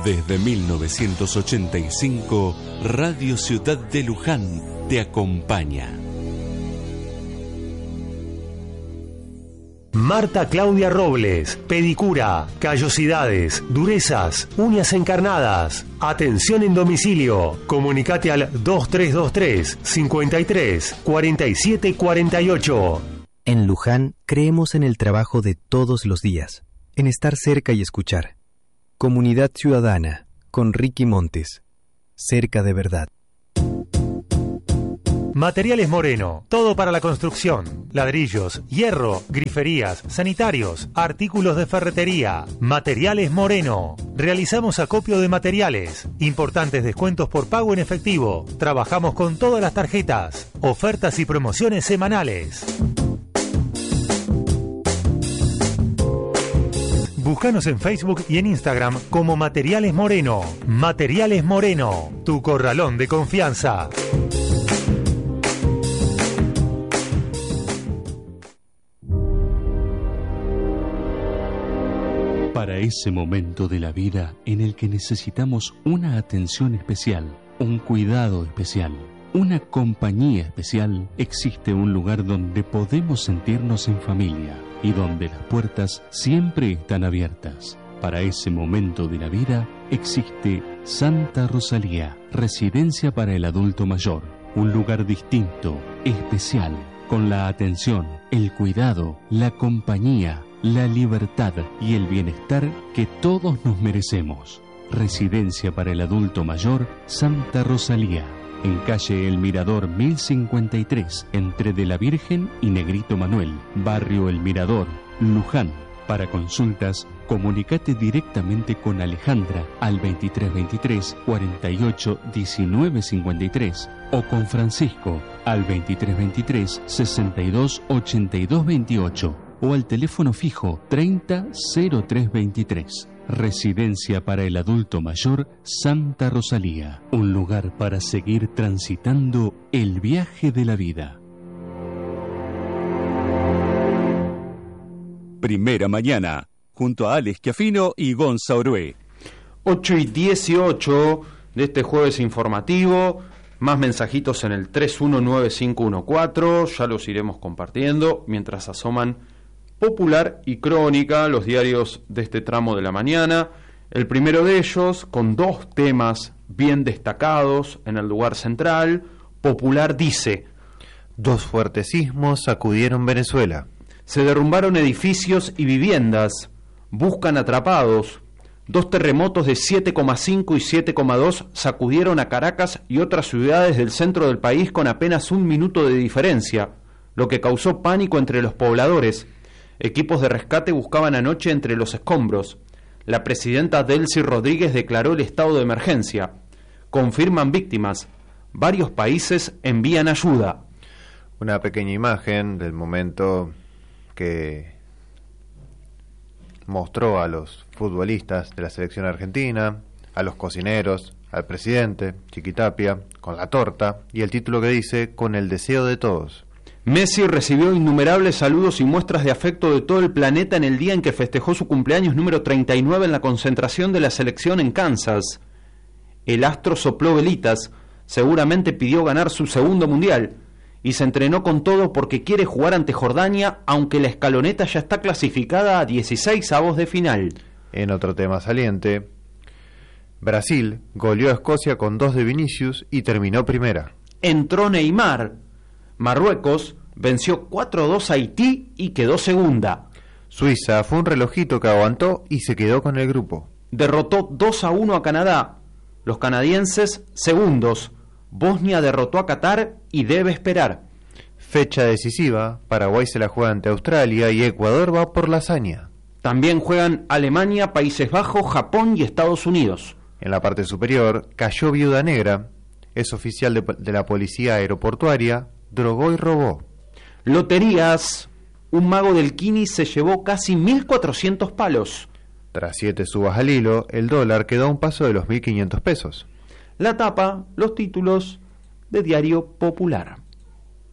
Desde 1985, Radio Ciudad de Luján te acompaña. Marta Claudia Robles, pedicura, callosidades, durezas, uñas encarnadas. Atención en domicilio. Comunicate al 2323 53 47 48. En Luján creemos en el trabajo de todos los días, en estar cerca y escuchar. Comunidad Ciudadana, con Ricky Montes. Cerca de verdad. Materiales Moreno, todo para la construcción, ladrillos, hierro, griferías, sanitarios, artículos de ferretería. Materiales Moreno. Realizamos acopio de materiales, importantes descuentos por pago en efectivo. Trabajamos con todas las tarjetas, ofertas y promociones semanales. Búscanos en Facebook y en Instagram como Materiales Moreno. Materiales Moreno, tu corralón de confianza. Para ese momento de la vida en el que necesitamos una atención especial, un cuidado especial, una compañía especial, existe un lugar donde podemos sentirnos en familia y donde las puertas siempre están abiertas. Para ese momento de la vida existe Santa Rosalía, residencia para el adulto mayor, un lugar distinto, especial, con la atención, el cuidado, la compañía, la libertad y el bienestar que todos nos merecemos. Residencia para el adulto mayor Santa Rosalía, en calle El Mirador 1053, entre De la Virgen y Negrito Manuel, barrio El Mirador, Luján. Para consultas, comunicate directamente con Alejandra al 2323 48 19 53 o con Francisco al 2323 62 82 28 o al teléfono fijo 30 03 23. Residencia para el adulto mayor Santa Rosalía, un lugar para seguir transitando el viaje de la vida. Primera Mañana, junto a Alex Schiaffino y Gonza Orué. 8:18 de este jueves informativo. Más mensajitos en el 319514, ya los iremos compartiendo mientras asoman Popular y Crónica, los diarios de este tramo de la mañana. El primero de ellos, con dos temas bien destacados en el lugar central. Popular dice: dos fuertes sismos sacudieron Venezuela. Se derrumbaron edificios y viviendas. Buscan atrapados. Dos terremotos de 7,5 y 7,2 sacudieron a Caracas y otras ciudades del centro del país con apenas un minuto de diferencia, lo que causó pánico entre los pobladores. Equipos de rescate buscaban anoche entre los escombros. La presidenta Delcy Rodríguez declaró el estado de emergencia. Confirman víctimas. Varios países envían ayuda. Una pequeña imagen del momento que mostró a los futbolistas de la selección argentina, a los cocineros, al presidente, Chiquitapia, con la torta y el título que dice: con el deseo de todos. Messi recibió innumerables saludos y muestras de afecto de todo el planeta en el día en que festejó su cumpleaños número 39 en la concentración de la selección en Kansas. El astro sopló velitas, seguramente pidió ganar su segundo mundial, y se entrenó con todo porque quiere jugar ante Jordania, aunque la escaloneta ya está clasificada a 16avos de final. En otro tema saliente, Brasil goleó a Escocia con 2 de Vinicius y terminó primera. Entró Neymar. Marruecos venció 4-2 a Haití y quedó segunda. Suiza fue un relojito que aguantó y se quedó con el grupo. Derrotó 2-1 a Canadá. Los canadienses segundos. Bosnia derrotó a Qatar y debe esperar. Fecha decisiva, Paraguay se la juega ante Australia y Ecuador va por la hazaña. También juegan Alemania, Países Bajos, Japón y Estados Unidos. En la parte superior cayó Viuda Negra, es oficial de la policía aeroportuaria, drogó y robó. Loterías, un mago del Kini se llevó casi 1.400 palos. Tras 7 subas al hilo, el dólar quedó a un paso de los 1.500 pesos. La tapa, los títulos de Diario Popular.